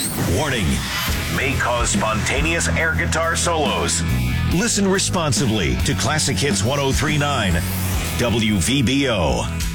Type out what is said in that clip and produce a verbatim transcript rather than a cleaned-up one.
Warning, may cause spontaneous air guitar solos. Listen responsibly to Classic Hits one oh three point nine W V B O.